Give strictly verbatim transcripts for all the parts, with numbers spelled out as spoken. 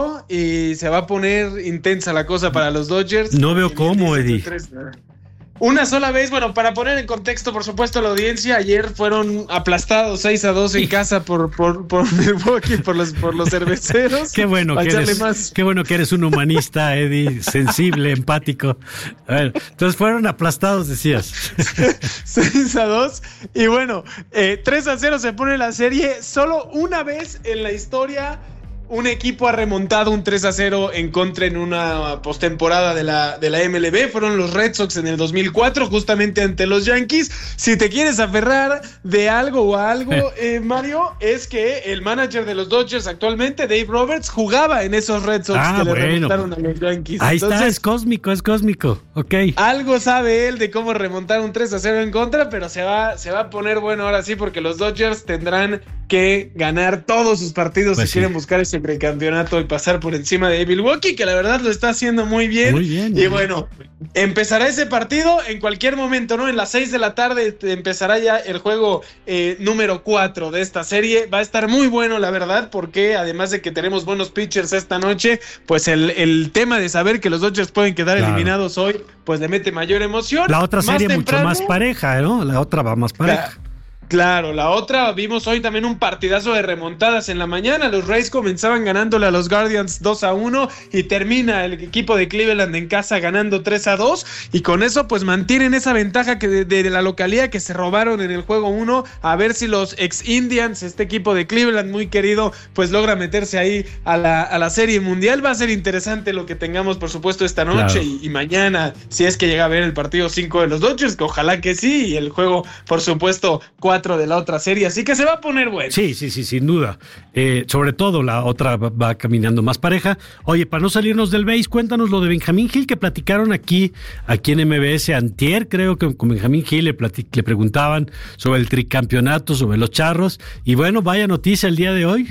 y se va a poner intensa la cosa para los Dodgers. No veo cómo, Eddie. Una sola vez, bueno, para poner en contexto, por supuesto, a la audiencia, ayer fueron aplastados seis a dos en casa por, por, por Milwaukee, por los, por los cerveceros. Qué bueno, que eres, más. Qué bueno que eres un humanista, Eddie, sensible, empático. A ver, entonces fueron aplastados, decías. seis a dos, y bueno, eh, tres a cero se pone la serie. Solo una vez en la historia un equipo ha remontado un tres a cero en contra en una postemporada de la, de la M L B. Fueron los Red Sox en el dos mil cuatro, justamente ante los Yankees. Si te quieres aferrar de algo o a algo, eh, Mario, es que el manager de los Dodgers actualmente, Dave Roberts, jugaba en esos Red Sox ah, que bueno. le remontaron a los Yankees. Ahí Entonces, está, es cósmico, es cósmico. Ok. Algo sabe él de cómo remontar un tres a cero en contra, pero se va, se va a poner bueno ahora sí, porque los Dodgers tendrán que ganar todos sus partidos pues si sí. quieren buscar ese precampeonato y pasar por encima de Milwaukee, que la verdad lo está haciendo muy bien. Muy bien. Y bueno, empezará ese partido en cualquier momento, ¿no? En las seis de la tarde empezará ya el juego eh, número cuatro de esta serie. Va a estar muy bueno, la verdad, porque además de que tenemos buenos pitchers esta noche, pues el, el tema de saber que los Dodgers pueden quedar claro. eliminados hoy, pues le mete mayor emoción. La otra serie más mucho más pareja, ¿no? La otra va más pareja. La, Claro, la otra, vimos hoy también un partidazo de remontadas en la mañana. Los Rays comenzaban ganándole a los Guardians dos a uno y termina el equipo de Cleveland en casa ganando tres a dos, y con eso pues mantienen esa ventaja que de, de la localía que se robaron en el juego uno. A ver si los ex Indians, este equipo de Cleveland muy querido, pues logra meterse ahí a la, a la serie mundial. Va a ser interesante lo que tengamos por supuesto esta noche, claro. y, y mañana, si es que llega a ver el partido cinco de los Dodgers, que ojalá que sí, y el juego por supuesto cuatro de la otra serie, así que se va a poner bueno. Sí, sí, sí, sin duda. Eh, sobre todo la otra va, va caminando más pareja. Oye, para no salirnos del béis, cuéntanos lo de Benjamín Gil, que platicaron aquí, aquí en M B S antier, creo que con Benjamín Gil le, platic, le preguntaban sobre el tricampeonato, sobre los Charros, y bueno, vaya noticia el día de hoy.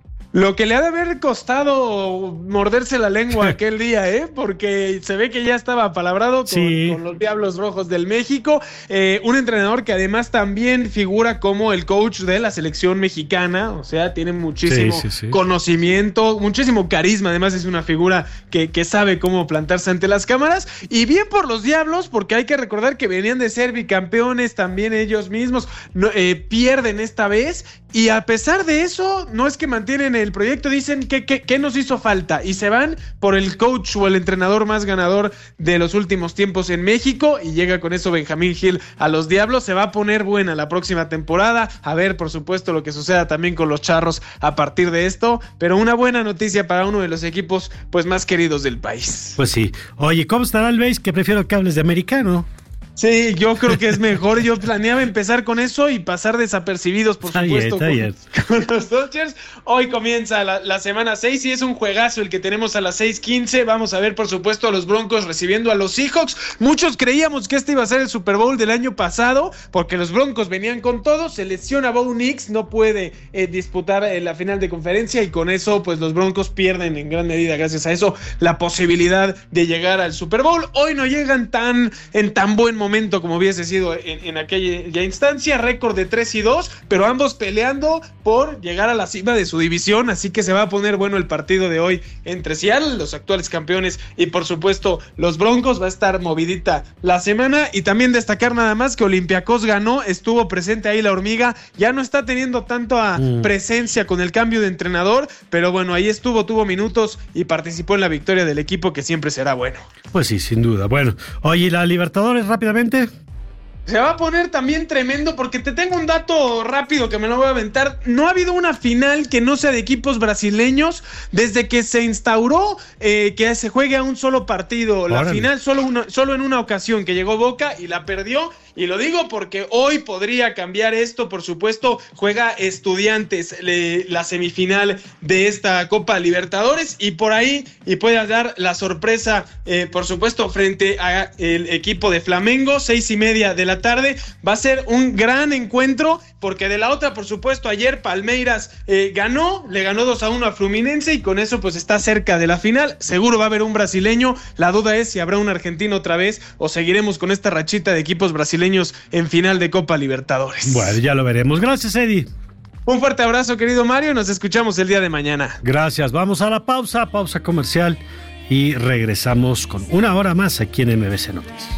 Lo que le ha de haber costado morderse la lengua aquel día, ¿eh? Porque se ve que ya estaba apalabrado con, sí. con los Diablos Rojos del México. Eh, un entrenador que además también figura como el coach de la selección mexicana. O sea, tiene muchísimo sí, sí, sí. conocimiento, muchísimo carisma. Además es una figura que, que sabe cómo plantarse ante las cámaras. Y bien por los Diablos, porque hay que recordar que venían de ser bicampeones también ellos mismos. No, eh, pierden esta vez. Y a pesar de eso, no es que mantienen el proyecto, dicen que, que, que nos hizo falta, y se van por el coach o el entrenador más ganador de los últimos tiempos en México, y llega con eso Benjamín Gil a los Diablos. Se va a poner buena la próxima temporada, a ver por supuesto lo que suceda también con los Charros a partir de esto, pero una buena noticia para uno de los equipos pues más queridos del país. Pues sí. Oye, ¿cómo estará el béis? Que prefiero que hables de americano. Sí, yo creo que es mejor. Yo planeaba empezar con eso y pasar desapercibidos, por está supuesto, bien, está con, bien. con los Dodgers. Hoy comienza la, la semana seis y es un juegazo el que tenemos a las seis quince. Vamos a ver, por supuesto, a los Broncos recibiendo a los Seahawks. Muchos creíamos que este iba a ser el Super Bowl del año pasado, porque los Broncos venían con todo. Se lesiona Bo Nix, no puede eh, disputar eh, la final de conferencia, y con eso, pues los Broncos pierden en gran medida, gracias a eso, la posibilidad de llegar al Super Bowl. Hoy no llegan tan en tan buen momento momento como hubiese sido en, en aquella instancia. Récord de tres y dos, pero ambos peleando por llegar a la cima de su división, así que se va a poner bueno el partido de hoy entre Seattle, los actuales campeones, y por supuesto los Broncos. Va a estar movidita la semana, y también destacar nada más que Olympiacos ganó, estuvo presente ahí la hormiga, ya no está teniendo tanta mm. presencia con el cambio de entrenador, pero bueno, ahí estuvo, tuvo minutos y participó en la victoria del equipo, que siempre será bueno. Pues sí, sin duda. Bueno, oye, ¿la Libertadores rápidamente? Se va a poner también tremendo, porque te tengo un dato rápido que me lo voy a aventar. No ha habido una final que no sea de equipos brasileños desde que se instauró eh, que se juegue a un solo partido. La Órale. final solo, una, solo en una ocasión, que llegó Boca y la perdió. Y lo digo porque hoy podría cambiar esto, por supuesto. Juega Estudiantes le, la semifinal de esta Copa Libertadores, y por ahí y puede dar la sorpresa, eh, por supuesto, frente a el equipo de Flamengo. Seis y media de la tarde. Va a ser un gran encuentro, porque de la otra, por supuesto, ayer Palmeiras eh, ganó, le ganó dos a uno a Fluminense, y con eso pues está cerca de la final. Seguro va a haber un brasileño. La duda es si habrá un argentino otra vez, o seguiremos con esta rachita de equipos brasileños en final de Copa Libertadores. Bueno, ya lo veremos. Gracias, Eddie. Un fuerte abrazo, querido Mario. Nos escuchamos el día de mañana. Gracias. Vamos a la pausa, pausa comercial y regresamos con una hora más aquí en M B C Noticias.